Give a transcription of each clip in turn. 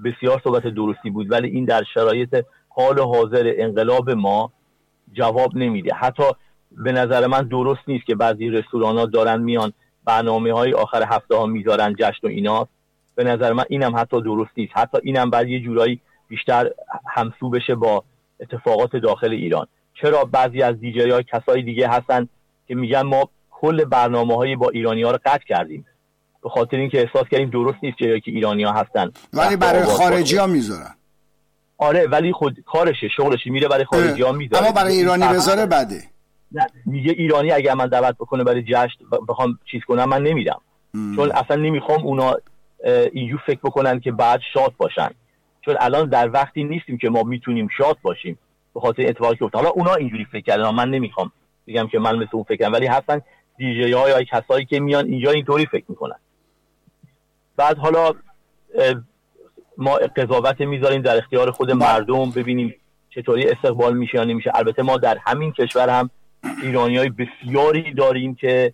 بسیار صحبت درستی بود، ولی این در شرایط حال حاضر انقلاب ما جواب نمیده. حتی به نظر من درست نیست که بعضی رستوران‌ها دارن میان برنامه‌های آخر هفته ها میذارن جشن و اینا. به نظر من اینم حتی درست نیست. حتی اینم بعد یه جورایی بیشتر همسو بشه با اتفاقات داخل ایران. چرا بعضی از دیجی‌ها کسای دیگه هستن که میگن ما کل برنامه‌های با ایرانی‌ها رو قطع کردیم، به خاطر اینکه احساس کردیم درست نیست جایی که ایرانی‌ها هستن ولی برای خارجی‌ها میذارن. آره ولی خود کارشه، شغلش میره برای خارجی‌ها میذاره، اما برای ایرانی بذاره بده. نه میگه ایرانی اگه من دعوت بکنه برای جشن بخوام چیز کنم من نمیرم، چون اصلا نمیخوام اونا اینجور فکر بکنن که بعد شاد باشن، چون الان در وقتی نیستیم که ما میتونیم شاد باشیم به خاطر اتفاقی که افتاد. حالا اونا اینجوری فکر کردن، من نمیخوام بگم که من مثل اون فکر کنم، ولی هستن دیجی ها یا کسایی که میان اینجا اینطوری فکر میکنن. بعد حالا ما قضاوت میذاریم در اختیار خود مردم، ببینیم چطوری استقبال میشه یا نمیشه. البته ما در همین کشور هم ایرانیای بسیاری داریم که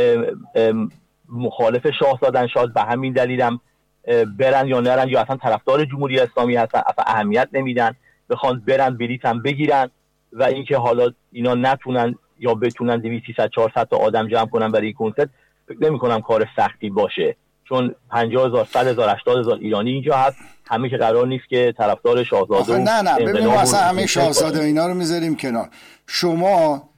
مخالف شاه زادن، شاید به همین دلیل هم برن یا نرن، یا اصلا طرفدار جمهوری اسلامی هستن، اصلا اهمیت نمیدن، بخوان برن بلیط هم بگیرن و اینکه حالا اینا نتونن یا بتونن 200 300 400 تا آدم جمع کنن برای این کنسرت، فکر نمی‌کنم کار سختی باشه، چون 50,000 100,000 80,000 ایرانی اینجا هست، همه که قرار نیست که طرفدار شاهزاده نه ببینیم اصلا همه شاهزاده اینا رو میذاریم کنار. شما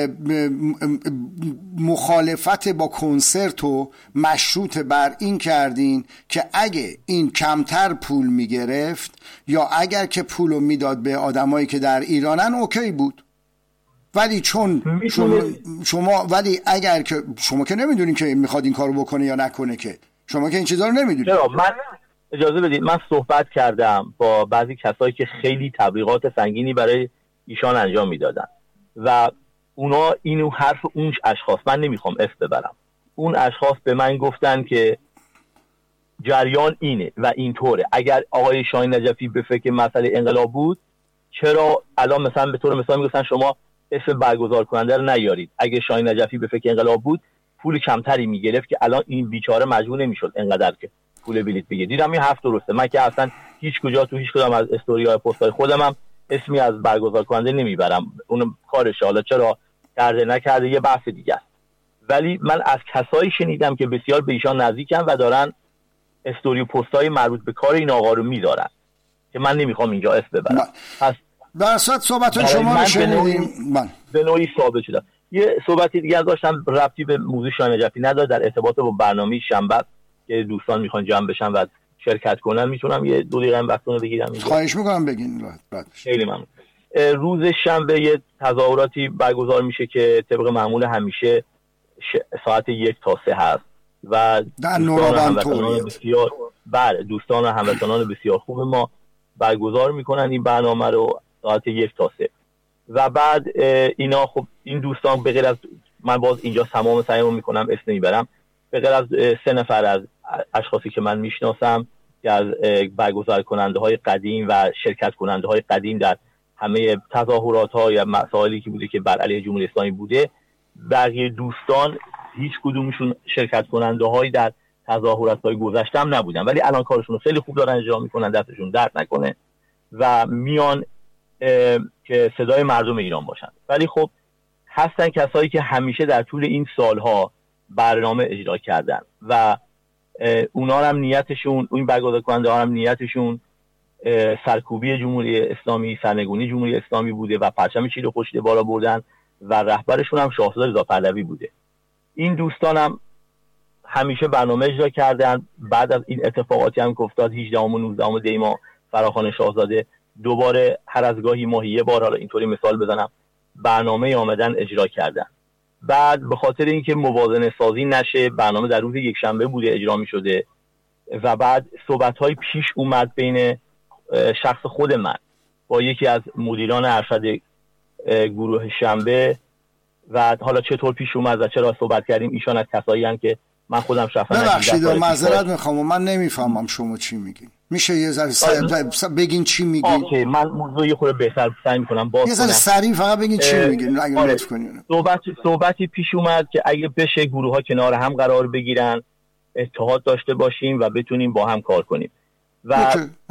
مخالفت با کنسرت رو مشروط بر این کردین که اگه این کمتر پول میگرفت یا اگر که پولو میداد به آدمایی که در ایرانن اوکی بود، ولی چون شما ولی اگر که شما که نمیدونین که میخواد این کارو بکنه یا نکنه، که شما که این چیزا رو نمیدونین. چرا؟ من اجازه بدید، من صحبت کردم با بعضی کسایی که خیلی تبلیغات سنگینی برای ایشان انجام میدادن و اونا اینو حرف اون اشخاص، من نمیخوام اسم ببرم، اون اشخاص به من گفتن که جریان اینه و اینطوره. اگر آقای شاهین نجفی به فکر مسئله انقلاب بود، چرا الان مثلا به طور مثال میگفتن شما اسم برگزار کننده رو نیارید؟ اگه شاهین نجفی به فکر انقلاب بود پول کمتری میگرفت که الان این بیچاره مجبور نمیشد انقدر که پول بلیط بگیره. دیدم این حرف درسته. من که اصلا هیچ کجا تو هیچ کدام از استوری‌های پست‌های خودم هم اسمی از برگزار کننده نمیبرم، اون کارشه، حالا چرا کرده نکرده یه بحث دیگه است. ولی من از کسایی شنیدم که بسیار به ایشان نزدیکن و دارن استوری و پست‌های مربوط به کار این آقا رو میذارن که من نمیخوام اینجا اسم ببرم. پس در صورت صحبت شما رو شنیدیم، به نوعی ثابت شده. یه صحبتی دیگه داشتم ربطی به موضوع شاهین نجفی نداره، در ارتباط با برنامه شنبه که دوستان میخوان جمع بشن و شرکت کنن، میتونم یه 2 دقیقه وقتتون رو بگیرم؟ خواهش میکنم بگین. راحت خیلی ممنون. روز شنبه یه تظاهراتی برگزار میشه که طبق معمول همیشه ساعت 1 تا 3 هست و در نورابند بسیار دوستان و هموطنان بسیار خوب ما برگزار میکنن این برنامه رو ساعت 1 تا 3 و بعد اینا خب این دوستان به غیر از من باز اینجا تمام سعیمو میکنم اسم نمیبرم، به غیر از 3 نفر از اشخاصی که من میشناسم که از برگزار کننده های قدیم و شرکت کننده های قدیم در همه تظاهرات ها یا مسائلی که بوده که بر علیه جمهوری اسلامی بوده، بقیه دوستان هیچ کدومشون شرکت کننده هایی در تظاهرات های گذشته هم نبودن، ولی الان کارشون رو خیلی خوب دارن اجرا میکنن، دستشون درد نکنه و میان که صدای مردم ایران باشن. ولی خب هستن کسایی که همیشه در طول این سالها برنامه اجرا کردن و اونا هم نیتشون، این برگزار کننده ها هم نیتشون سرکوبی جمهوری اسلامی، سرنگونی جمهوری اسلامی بوده و پرچم چیره خورشید بالا بردن و رهبرشون هم شاهزاده رضا پهلوی بوده. این دوستان هم همیشه برنامه اجرا کردن. بعد از این اتفاقاتی هم که افتاد 18 و 19 دی ماه فراخوان شاهزاده، دوباره هر از گاهی ماهی یه بار، حالا اینطوری مثال بزنم، برنامه آمدن اجرا کردن. بعد به خاطر اینکه موازنه سازی نشه، برنامه در روز یکشنبه بوده اجرا می شده و بعد صحبت‌های پیش اومد بین شخص خود من با یکی از مدیران ارشد گروه شنبه و حالا چطور پیش اومد و چرا صحبت کردیم. ایشان از کسایی هستند که من خودم شخصا ببخشید معذرت میخوام و من نمیفهمم شما چی میگین، میشه یه ذره بگین چی میگین؟ اوکی، من موضوع یه خورده بهتر سعی میکنم باز کنم. یه ذره سریع فقط بگین چی میگین اگه لطف کنین. صحبتی پیش اومد که اگه بشه گروه ها کنار هم قرار بگیرن، اتحاد داشته باشیم و بتونیم با هم کار کنیم و